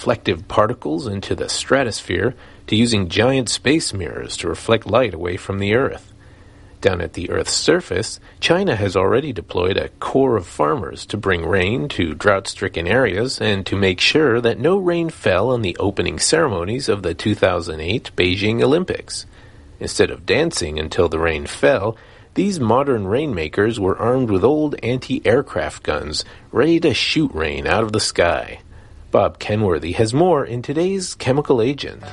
reflective particles into the stratosphere to using giant space mirrors to reflect light away from the Earth. Down at the Earth's surface, China has already deployed a corps of farmers to bring rain to drought-stricken areas and to make sure that no rain fell on the opening ceremonies of the 2008 Beijing Olympics. Instead of dancing until the rain fell, these modern rainmakers were armed with old anti-aircraft guns, ready to shoot rain out of the sky. Bob Kenworthy has more in today's Chemical Agent.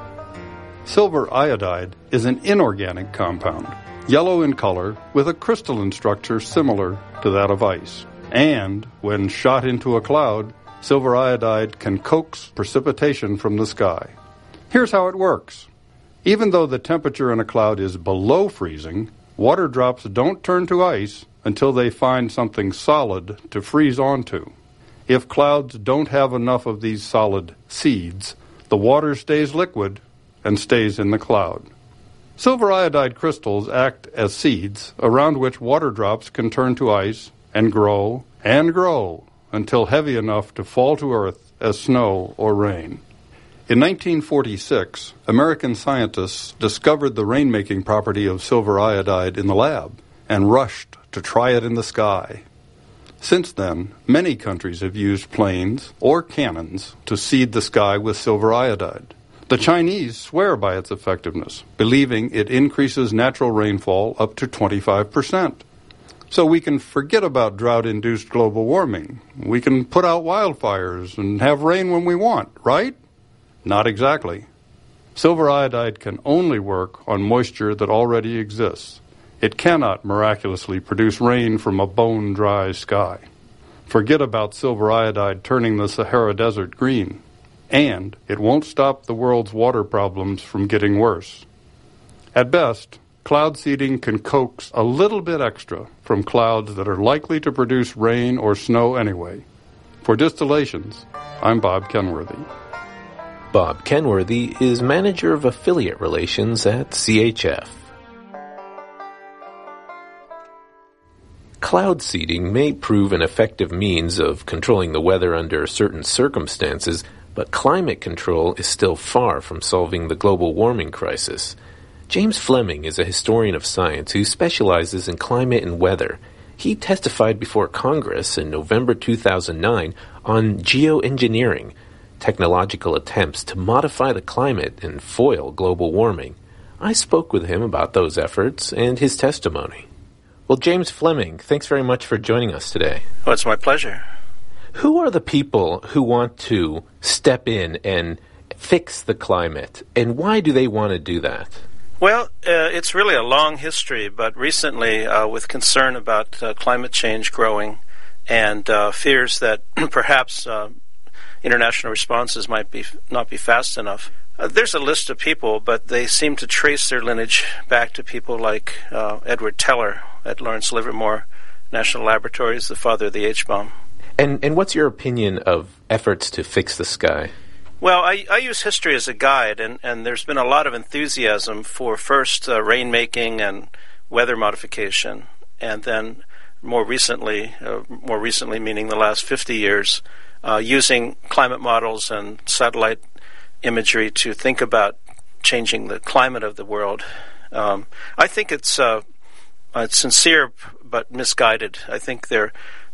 Silver iodide is an inorganic compound, yellow in color with a crystalline structure similar to that of ice. And, when shot into a cloud, silver iodide can coax precipitation from the sky. Here's how it works. Even though the temperature in a cloud is below freezing, water drops don't turn to ice until they find something solid to freeze onto. If clouds don't have enough of these solid seeds, the water stays liquid and stays in the cloud. Silver iodide crystals act as seeds around which water drops can turn to ice and grow until heavy enough to fall to Earth as snow or rain. In 1946, American scientists discovered the rainmaking property of silver iodide in the lab and rushed to try it in the sky. Since then, many countries have used planes or cannons to seed the sky with silver iodide. The Chinese swear by its effectiveness, believing it increases natural rainfall up to 25%. So we can forget about drought-induced global warming. We can put out wildfires and have rain when we want, right? Not exactly. Silver iodide can only work on moisture that already exists. It cannot miraculously produce rain from a bone-dry sky. Forget about silver iodide turning the Sahara Desert green. And it won't stop the world's water problems from getting worse. At best, cloud seeding can coax a little bit extra from clouds that are likely to produce rain or snow anyway. For Distillations, I'm Bob Kenworthy. Bob Kenworthy is Manager of Affiliate Relations at CHF. Cloud seeding may prove an effective means of controlling the weather under certain circumstances, but climate control is still far from solving the global warming crisis. James Fleming is a historian of science who specializes in climate and weather. He testified before Congress in November 2009 on geoengineering, technological attempts to modify the climate and foil global warming. I spoke with him about those efforts and his testimony. Well, James Fleming, thanks very much for joining us today. Oh, it's my pleasure. Who are the people who want to step in and fix the climate, and why do they want to do that? Well, it's really a long history, but recently, with concern about climate change growing and fears that perhaps international responses might not be fast enough, there's a list of people, but they seem to trace their lineage back to people like Edward Teller at Lawrence Livermore National Laboratories, the father of the H-bomb. And what's your opinion of efforts to fix the sky? Well, I use history as a guide, and there's been a lot of enthusiasm for first rainmaking and weather modification, and then more recently meaning the last 50 years, using climate models and satellite imagery to think about changing the climate of the world. I think it's sincere but misguided. I think they're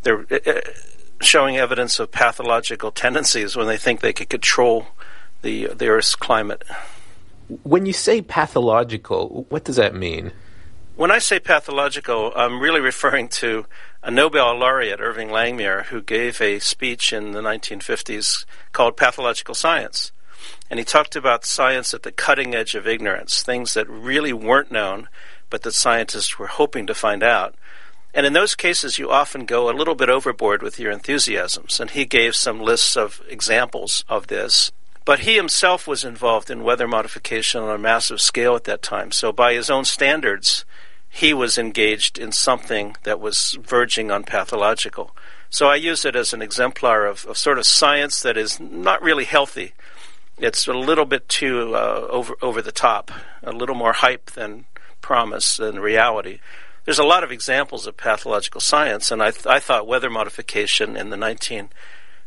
showing evidence of pathological tendencies when they think they could control the Earth's climate. When you say pathological, what does that mean? When I say pathological, I'm really referring to a Nobel laureate, Irving Langmuir, who gave a speech in the 1950s called Pathological Science. And he talked about science at the cutting edge of ignorance, things that really weren't known, but that scientists were hoping to find out. And in those cases, you often go a little bit overboard with your enthusiasms. And he gave some lists of examples of this. But he himself was involved in weather modification on a massive scale at that time. So by his own standards, he was engaged in something that was verging on pathological. So I use it as an exemplar of sort of science that is not really healthy. It's a little bit too over the top, a little more hype than promise than reality. There's a lot of examples of pathological science, and I thought weather modification in the 1950s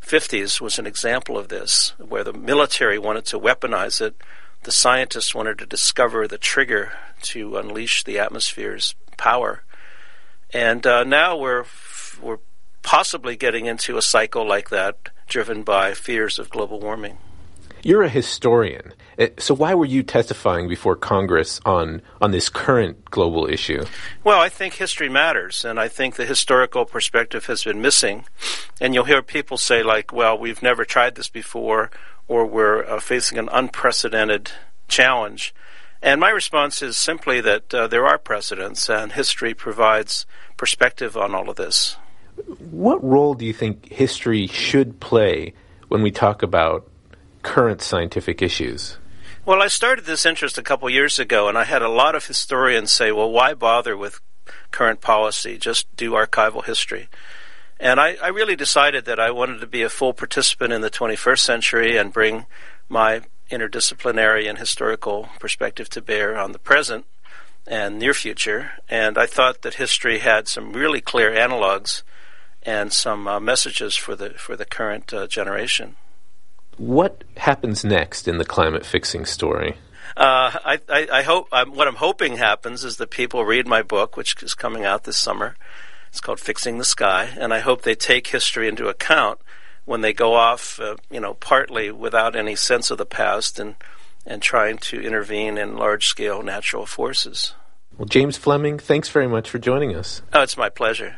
50s was an example of this, where the military wanted to weaponize it. The scientists wanted to discover the trigger to unleash the atmosphere's power. And now we're possibly getting into a cycle like that, driven by fears of global warming. You're a historian, so why were you testifying before Congress on this current global issue? Well, I think history matters, and I think the historical perspective has been missing. And you'll hear people say, like, well, we've never tried this before, or we're facing an unprecedented challenge. And my response is simply that there are precedents, and history provides perspective on all of this. What role do you think history should play when we talk about current scientific issues? Well, I started this interest a couple years ago, and I had a lot of historians say, well, why bother with current policy? Just do archival history. And I really decided that I wanted to be a full participant in the 21st century and bring my interdisciplinary and historical perspective to bear on the present and near future. And I thought that history had some really clear analogs and some messages for the current generation. What happens next in the climate fixing story? I hope what I'm hoping happens is that people read my book, which is coming out this summer. It's called Fixing the Sky, and I hope they take history into account when they go off, partly without any sense of the past and trying to intervene in large-scale natural forces. Well, James Fleming, thanks very much for joining us. Oh, it's my pleasure.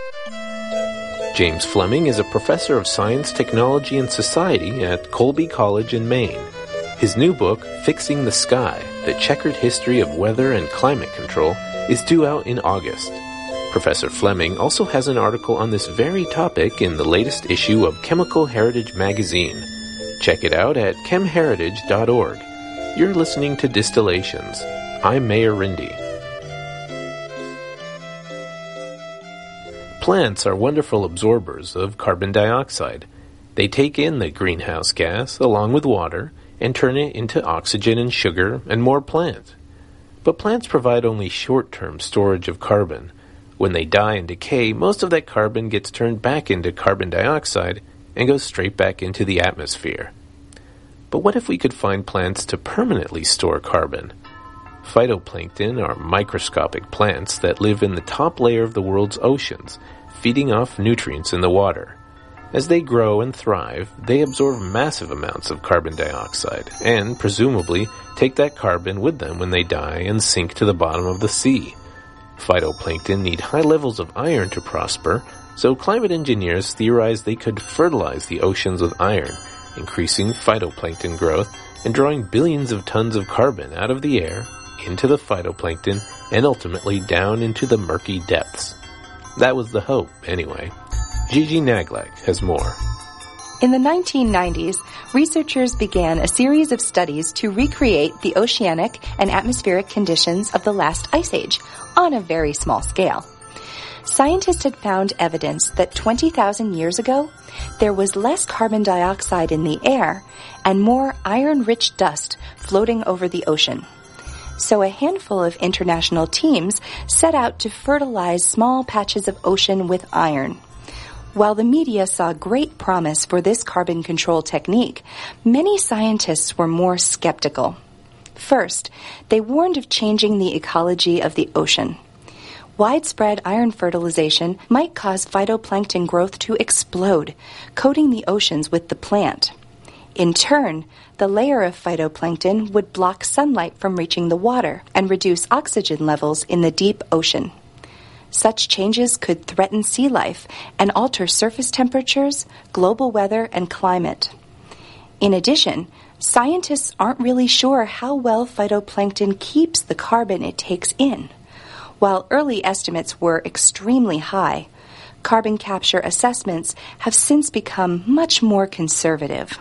James Fleming is a professor of science, technology, and society at Colby College in Maine. His new book, Fixing the Sky, The Checkered History of Weather and Climate Control, is due out in August. Professor Fleming also has an article on this very topic in the latest issue of Chemical Heritage magazine. Check it out at chemheritage.org. You're listening to Distillations. I'm Mayor Rindy. Plants are wonderful absorbers of carbon dioxide. They take in the greenhouse gas along with water and turn it into oxygen and sugar and more plant. But plants provide only short-term storage of carbon. When they die and decay, most of that carbon gets turned back into carbon dioxide and goes straight back into the atmosphere. But what if we could find plants to permanently store carbon? Phytoplankton are microscopic plants that live in the top layer of the world's oceans, feeding off nutrients in the water. As they grow and thrive, they absorb massive amounts of carbon dioxide and, presumably, take that carbon with them when they die and sink to the bottom of the sea. Phytoplankton need high levels of iron to prosper, so climate engineers theorize they could fertilize the oceans with iron, increasing phytoplankton growth and drawing billions of tons of carbon out of the air, into the phytoplankton, and ultimately down into the murky depths. That was the hope, anyway. Gigi Naglak has more. In the 1990s, researchers began a series of studies to recreate the oceanic and atmospheric conditions of the last ice age on a very small scale. Scientists had found evidence that 20,000 years ago, there was less carbon dioxide in the air and more iron-rich dust floating over the ocean. So a handful of international teams set out to fertilize small patches of ocean with iron. While the media saw great promise for this carbon control technique, many scientists were more skeptical. First, they warned of changing the ecology of the ocean. Widespread iron fertilization might cause phytoplankton growth to explode, coating the oceans with the plant. In turn, the layer of phytoplankton would block sunlight from reaching the water and reduce oxygen levels in the deep ocean. Such changes could threaten sea life and alter surface temperatures, global weather, and climate. In addition, scientists aren't really sure how well phytoplankton keeps the carbon it takes in. While early estimates were extremely high, carbon capture assessments have since become much more conservative.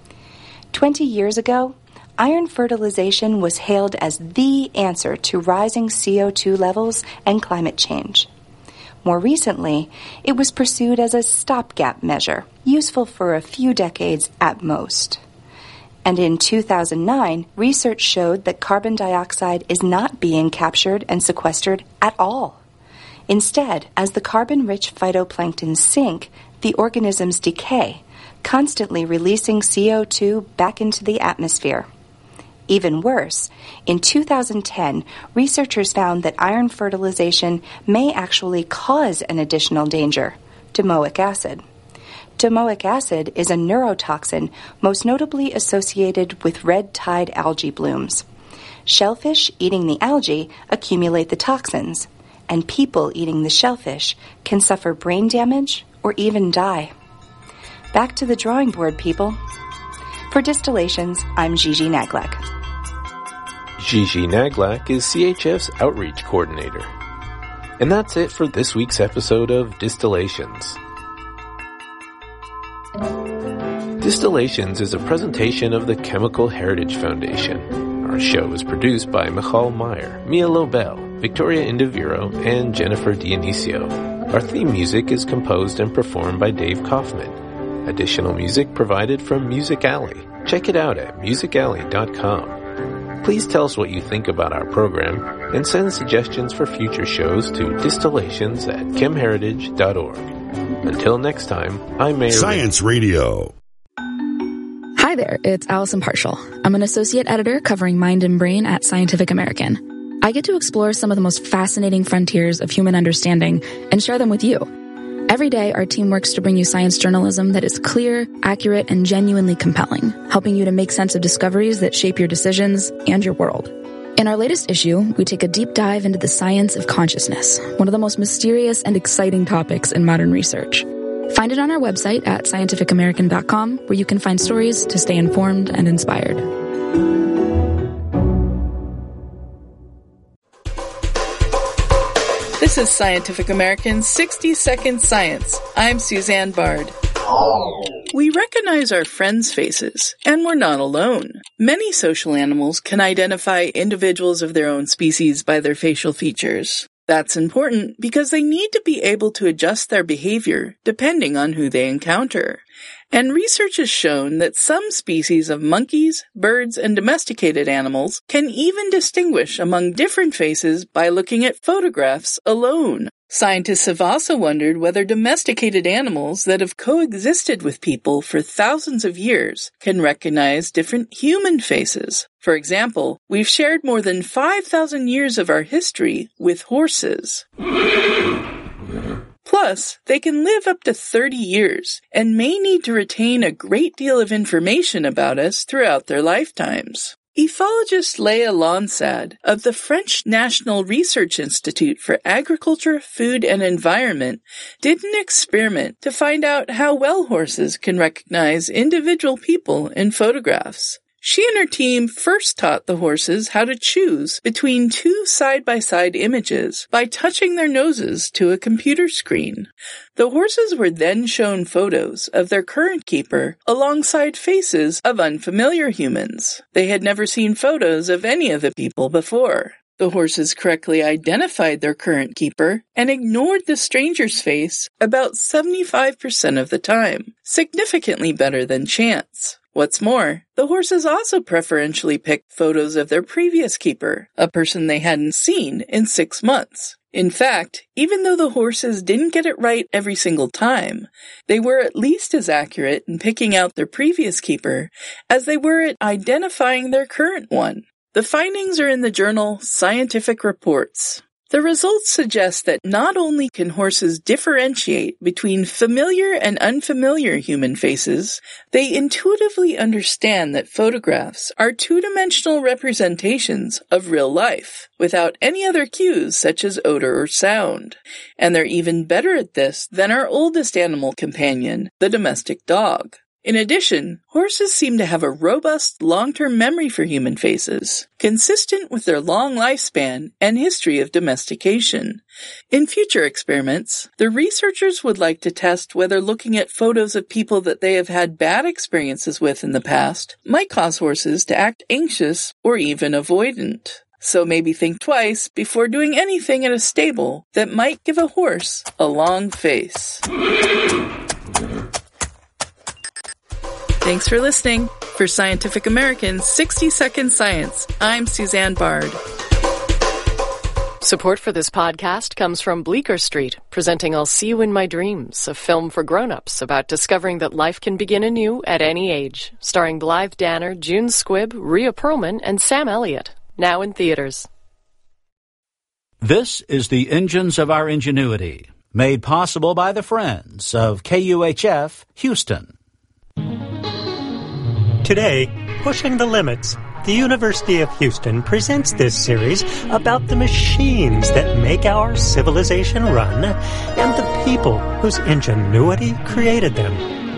20 years ago, iron fertilization was hailed as the answer to rising CO2 levels and climate change. More recently, it was pursued as a stopgap measure, useful for a few decades at most. And in 2009, research showed that carbon dioxide is not being captured and sequestered at all. Instead, as the carbon-rich phytoplankton sink, the organisms decay, constantly releasing CO2 back into the atmosphere. Even worse, in 2010, researchers found that iron fertilization may actually cause an additional danger, domoic acid. Domoic acid is a neurotoxin most notably associated with red tide algae blooms. Shellfish eating the algae accumulate the toxins, and people eating the shellfish can suffer brain damage or even die. Back to the drawing board, people. For Distillations, I'm Gigi Naglak. Gigi Naglak is CHF's Outreach Coordinator. And that's it for this week's episode of Distillations. Distillations is a presentation of the Chemical Heritage Foundation. Our show is produced by Michal Meyer, Mia Lobel, Victoria Indoviro, and Jennifer Dionisio. Our theme music is composed and performed by Dave Kaufman. Additional music provided from Music Alley. Check it out at musicalley.com. Please tell us what you think about our program and send suggestions for future shows to distillations@chemheritage.org. Until next time, I'm Mayor Science Radio. Hi there, it's Allison Partial. I'm an associate editor covering mind and brain at Scientific American. I get to explore some of the most fascinating frontiers of human understanding and share them with you. Every day, our team works to bring you science journalism that is clear, accurate, and genuinely compelling, helping you to make sense of discoveries that shape your decisions and your world. In our latest issue, we take a deep dive into the science of consciousness, one of the most mysterious and exciting topics in modern research. Find it on our website at scientificamerican.com, where you can find stories to stay informed and inspired. This is Scientific American's 60-Second Science. I'm Suzanne Bard. We recognize our friends' faces, and we're not alone. Many social animals can identify individuals of their own species by their facial features. That's important because they need to be able to adjust their behavior depending on who they encounter. And research has shown that some species of monkeys, birds, and domesticated animals can even distinguish among different faces by looking at photographs alone. Scientists have also wondered whether domesticated animals that have coexisted with people for thousands of years can recognize different human faces. For example, we've shared more than 5,000 years of our history with horses. Plus, they can live up to 30 years and may need to retain a great deal of information about us throughout their lifetimes. Ethologist Léa Lonsad of the French National Research Institute for Agriculture, Food and Environment did an experiment to find out how well horses can recognize individual people in photographs. She and her team first taught the horses how to choose between two side-by-side images by touching their noses to a computer screen. The horses were then shown photos of their current keeper alongside faces of unfamiliar humans. They had never seen photos of any of the people before. The horses correctly identified their current keeper and ignored the stranger's face about 75% of the time, significantly better than chance. What's more, the horses also preferentially picked photos of their previous keeper, a person they hadn't seen in 6 months. In fact, even though the horses didn't get it right every single time, they were at least as accurate in picking out their previous keeper as they were at identifying their current one. The findings are in the journal Scientific Reports. The results suggest that not only can horses differentiate between familiar and unfamiliar human faces, they intuitively understand that photographs are two-dimensional representations of real life, without any other cues such as odor or sound. And they're even better at this than our oldest animal companion, the domestic dog. In addition, horses seem to have a robust long-term memory for human faces, consistent with their long lifespan and history of domestication. In future experiments, the researchers would like to test whether looking at photos of people that they have had bad experiences with in the past might cause horses to act anxious or even avoidant. So maybe think twice before doing anything at a stable that might give a horse a long face. Thanks for listening. For Scientific American's 60-Second Science, I'm Suzanne Bard. Support for this podcast comes from Bleecker Street, presenting I'll See You in My Dreams, a film for grown-ups about discovering that life can begin anew at any age, starring Blythe Danner, June Squibb, Rhea Perlman, and Sam Elliott. Now in theaters. This is the Engines of Our Ingenuity, made possible by the friends of KUHF Houston. Today, Pushing the Limits, the University of Houston presents this series about the machines that make our civilization run and the people whose ingenuity created them.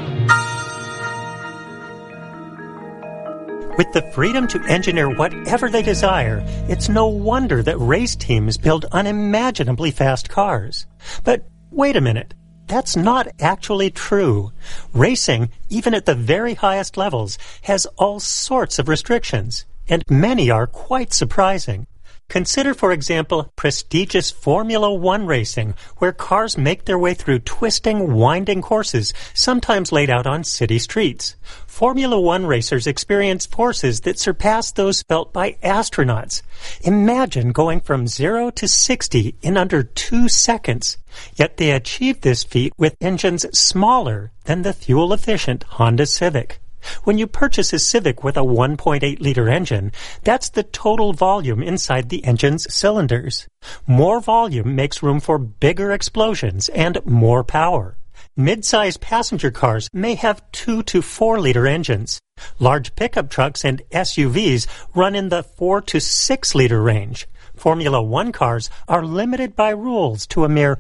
With the freedom to engineer whatever they desire, it's no wonder that race teams build unimaginably fast cars. But wait a minute. That's not actually true. Racing, even at the very highest levels, has all sorts of restrictions, and many are quite surprising. Consider, for example, prestigious Formula One racing, where cars make their way through twisting, winding courses, sometimes laid out on city streets. Formula One racers experience forces that surpass those felt by astronauts. Imagine going from 0 to 60 in under 2 seconds. Yet they achieved this feat with engines smaller than the fuel-efficient Honda Civic. When you purchase a Civic with a 1.8-liter engine, that's the total volume inside the engine's cylinders. More volume makes room for bigger explosions and more power. Mid-sized passenger cars may have 2 to 4-liter engines. Large pickup trucks and SUVs run in the 4 to 6-liter range. Formula One cars are limited by rules to a mere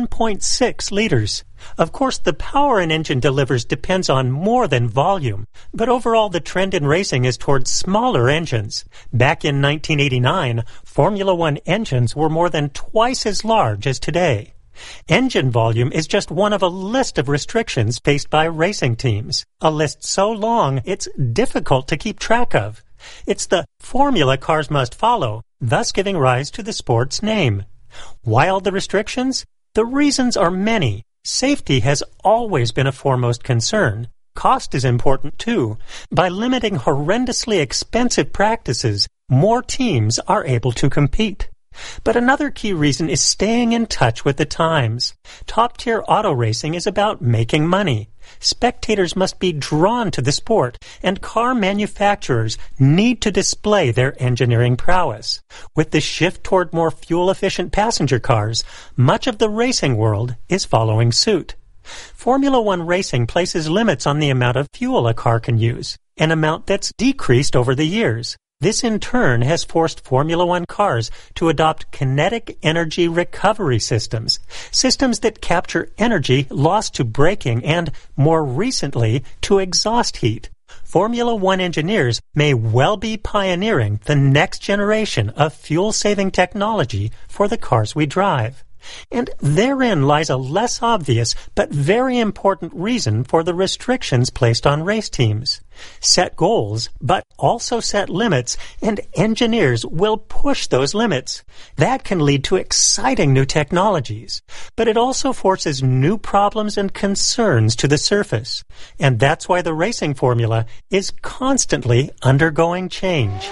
1.6 liters. Of course, the power an engine delivers depends on more than volume, but overall the trend in racing is towards smaller engines. Back in 1989, Formula One engines were more than twice as large as today. Engine volume is just one of a list of restrictions faced by racing teams, a list so long it's difficult to keep track of. It's the formula cars must follow, thus giving rise to the sport's name. Why all the restrictions? The reasons are many. Safety has always been a foremost concern. Cost is important too. By limiting horrendously expensive practices, more teams are able to compete. But another key reason is staying in touch with the times. Top-tier auto racing is about making money. Spectators must be drawn to the sport, and car manufacturers need to display their engineering prowess. With the shift toward more fuel-efficient passenger cars, much of the racing world is following suit. Formula One racing places limits on the amount of fuel a car can use, an amount that's decreased over the years. This in turn has forced Formula One cars to adopt kinetic energy recovery systems that capture energy lost to braking and, more recently, to exhaust heat. Formula One engineers may well be pioneering the next generation of fuel-saving technology for the cars we drive. And therein lies a less obvious but very important reason for the restrictions placed on race teams. Set goals, but also set limits, and engineers will push those limits. That can lead to exciting new technologies, but it also forces new problems and concerns to the surface. And that's why the racing formula is constantly undergoing change.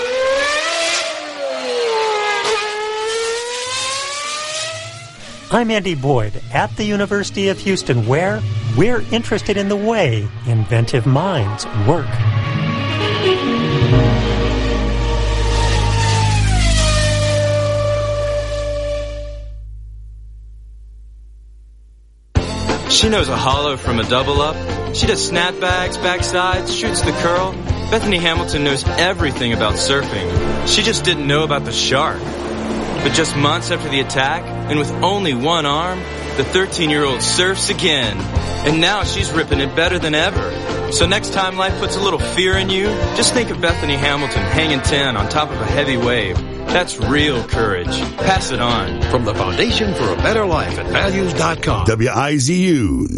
I'm Andy Boyd at the University of Houston, where we're interested in the way inventive minds work. She knows a hollow from a double up. She does snapbacks, backsides, shoots the curl. Bethany Hamilton knows everything about surfing. She just didn't know about the shark. But just months after the attack, and with only one arm, the 13-year-old surfs again. And now she's ripping it better than ever. So next time life puts a little fear in you, just think of Bethany Hamilton hanging 10 on top of a heavy wave. That's real courage. Pass it on. From the Foundation for a Better Life at Values.com. WIZU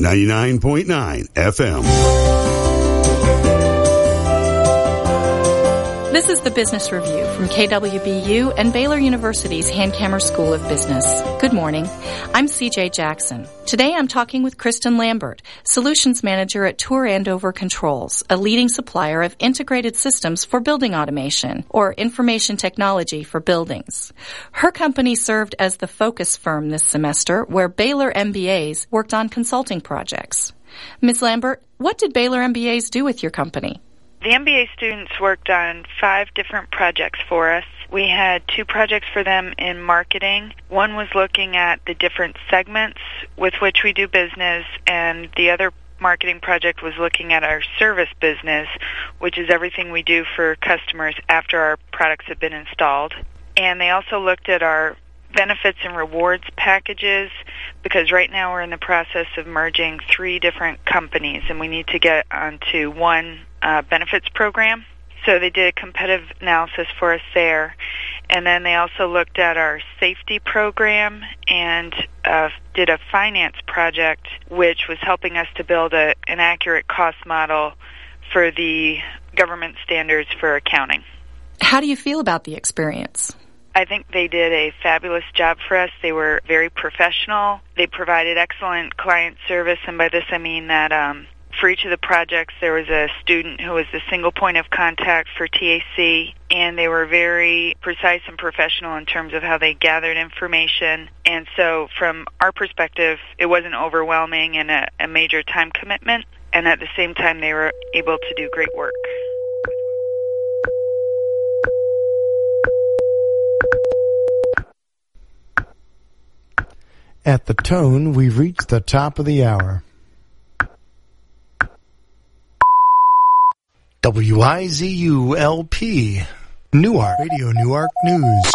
99.9 FM. This is the Business Review from KWBU and Baylor University's Hankamer School of Business. Good morning. I'm CJ Jackson. Today I'm talking with Kristen Lambert, Solutions Manager at Tour Andover Controls, a leading supplier of integrated systems for building automation, or information technology for buildings. Her company served as the focus firm this semester, where Baylor MBAs worked on consulting projects. Ms. Lambert, what did Baylor MBAs do with your company? The MBA students worked on 5 different projects for us. We had 2 projects for them in marketing. One was looking at the different segments with which we do business, and the other marketing project was looking at our service business, which is everything we do for customers after our products have been installed. And they also looked at our benefits and rewards packages, because right now we're in the process of merging 3 different companies, and we need to get onto one benefits program. So they did a competitive analysis for us there. And then they also looked at our safety program and did a finance project, which was helping us to build an accurate cost model for the government standards for accounting. How do you feel about the experience? I think they did a fabulous job for us. They were very professional. They provided excellent client service, and by this I mean that for each of the projects there was a student who was the single point of contact for TAC, and they were very precise and professional in terms of how they gathered information. And so from our perspective, it wasn't overwhelming and a major time commitment, and at the same time they were able to do great work. At the tone, we've reached the top of the hour. WIZU-LP, Newark, Radio Newark News.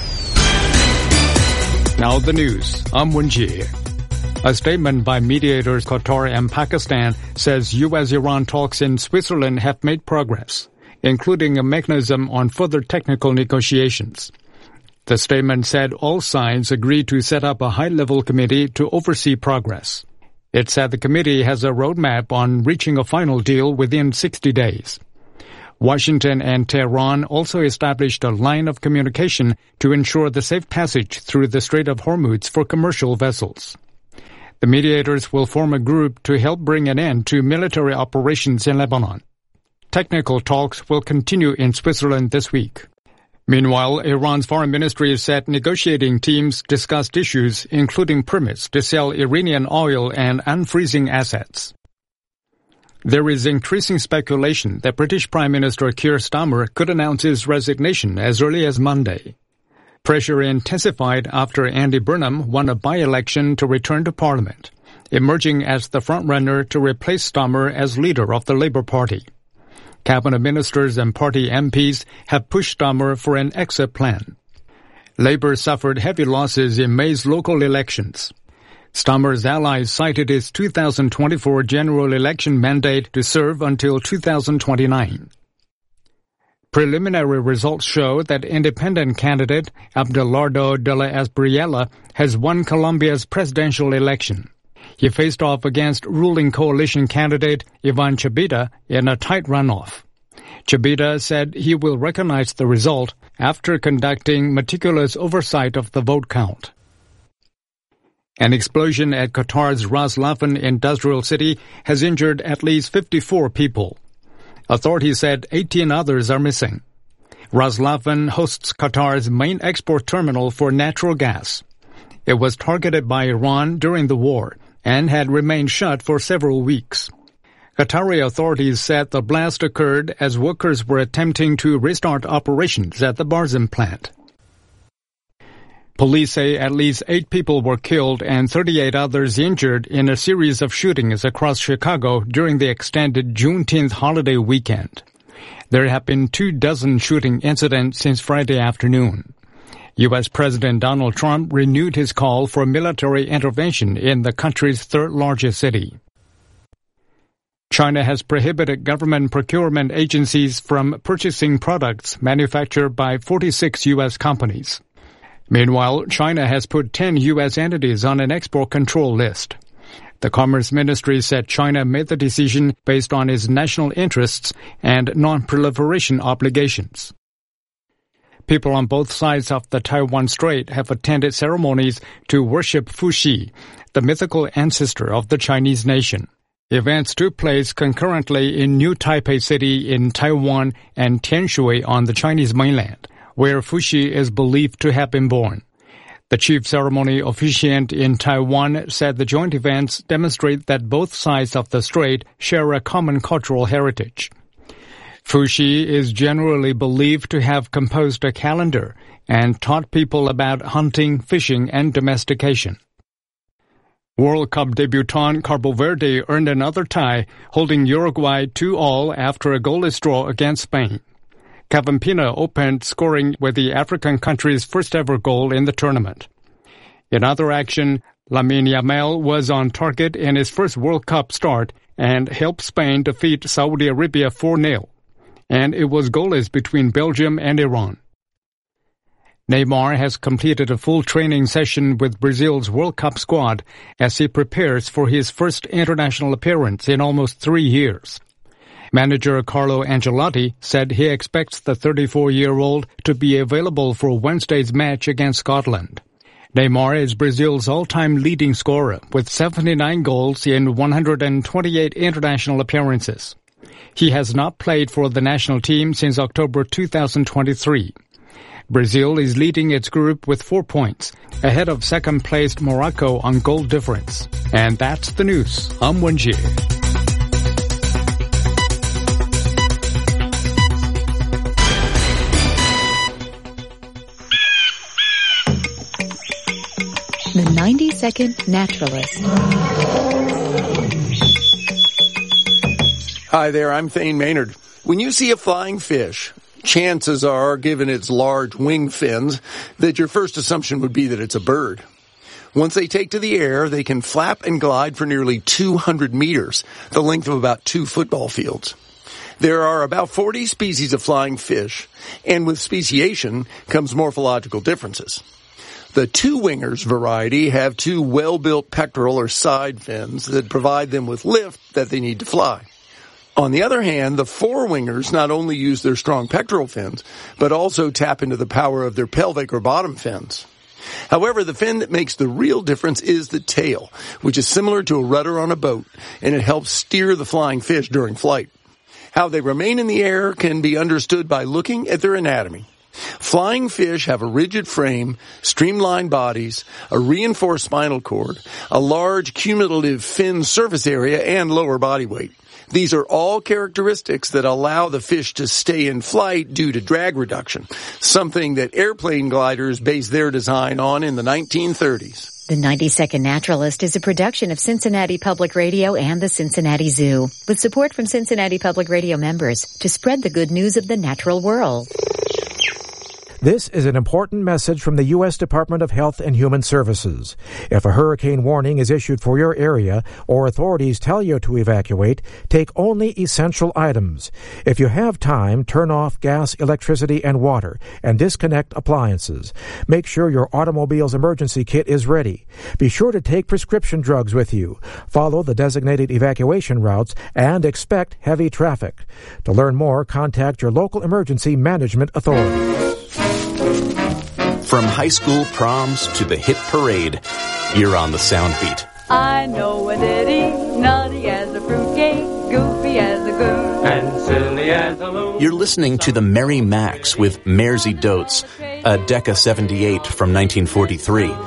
Now the news. I'm Wenji. A statement by mediators Qatar and Pakistan says U.S.-Iran talks in Switzerland have made progress, including a mechanism on further technical negotiations. The statement said all sides agreed to set up a high-level committee to oversee progress. It said the committee has a roadmap on reaching a final deal within 60 days. Washington and Tehran also established a line of communication to ensure the safe passage through the Strait of Hormuz for commercial vessels. The mediators will form a group to help bring an end to military operations in Lebanon. Technical talks will continue in Switzerland this week. Meanwhile, Iran's foreign ministry said negotiating teams discussed issues including permits to sell Iranian oil and unfreezing assets. There is increasing speculation that British Prime Minister Keir Starmer could announce his resignation as early as Monday. Pressure intensified after Andy Burnham won a by-election to return to Parliament, emerging as the frontrunner to replace Starmer as leader of the Labour Party. Cabinet ministers and party MPs have pushed Starmer for an exit plan. Labour suffered heavy losses in May's local elections. Starmer's allies cited his 2024 general election mandate to serve until 2029. Preliminary results show that independent candidate Abelardo de la Espriella has won Colombia's presidential election. He faced off against ruling coalition candidate Ivan Chebita in a tight runoff. Chebita said he will recognize the result after conducting meticulous oversight of the vote count. An explosion at Qatar's Ras Laffan industrial city has injured at least 54 people. Authorities said 18 others are missing. Ras Laffan hosts Qatar's main export terminal for natural gas. It was targeted by Iran during the war and had remained shut for several weeks. Qatari authorities said the blast occurred as workers were attempting to restart operations at the Barzan plant. Police say at least 8 people were killed and 38 others injured in a series of shootings across Chicago during the extended Juneteenth holiday weekend. There have been 24 shooting incidents since Friday afternoon. U.S. President Donald Trump renewed his call for military intervention in the country's third-largest city. China has prohibited government procurement agencies from purchasing products manufactured by 46 U.S. companies. Meanwhile, China has put 10 U.S. entities on an export control list. The Commerce Ministry said China made the decision based on its national interests and non-proliferation obligations. People on both sides of the Taiwan Strait have attended ceremonies to worship Fuxi, the mythical ancestor of the Chinese nation. Events took place concurrently in New Taipei City in Taiwan and Tianshui on the Chinese mainland, where Fuxi is believed to have been born. The chief ceremony officiant in Taiwan said the joint events demonstrate that both sides of the strait share a common cultural heritage. Fuxi is generally believed to have composed a calendar and taught people about hunting, fishing, and domestication. World Cup debutant Cabo Verde earned another tie, holding Uruguay 2-2 after a goalless draw against Spain. Kevin Pina opened scoring with the African country's first-ever goal in the tournament. In other action, Lamine Yamal was on target in his first World Cup start and helped Spain defeat Saudi Arabia 4-0. And it was goalless between Belgium and Iran. Neymar has completed a full training session with Brazil's World Cup squad as he prepares for his first international appearance in almost 3 years. Manager Carlo Ancelotti said he expects the 34-year-old to be available for Wednesday's match against Scotland. Neymar is Brazil's all-time leading scorer with 79 goals in 128 international appearances. He has not played for the national team since October 2023. Brazil is leading its group with 4 points, ahead of second-placed Morocco on goal difference. And that's the news. I'm Wenjie. The 90-Second Naturalist. Hi there, I'm Thane Maynard. When you see a flying fish, chances are, given its large wing fins, that your first assumption would be that it's a bird. Once they take to the air, they can flap and glide for nearly 200 meters, the length of about 2 football fields. There are about 40 species of flying fish, and with speciation comes morphological differences. The two-wingers variety have 2 well-built pectoral or side fins that provide them with lift that they need to fly. On the other hand, the four-wingers not only use their strong pectoral fins, but also tap into the power of their pelvic or bottom fins. However, the fin that makes the real difference is the tail, which is similar to a rudder on a boat, and it helps steer the flying fish during flight. How they remain in the air can be understood by looking at their anatomy. Flying fish have a rigid frame, streamlined bodies, a reinforced spinal cord, a large cumulative fin surface area, and lower body weight. These are all characteristics that allow the fish to stay in flight due to drag reduction, something that airplane gliders based their design on in the 1930s. The 90-Second Naturalist is a production of Cincinnati Public Radio and the Cincinnati Zoo, with support from Cincinnati Public Radio members to spread the good news of the natural world. This is an important message from the U.S. Department of Health and Human Services. If a hurricane warning is issued for your area or authorities tell you to evacuate, take only essential items. If you have time, turn off gas, electricity, and water, and disconnect appliances. Make sure your automobile's emergency kit is ready. Be sure to take prescription drugs with you. Follow the designated evacuation routes and expect heavy traffic. To learn more, contact your local emergency management authority. From high school proms to the hit parade, you're on the Sound Beat. I know a ditty, naughty as a fruitcake, goofy as a goose, and silly as a moon. You're listening to the Merry Macs with Mersey Dotes, a Decca 78 from 1943,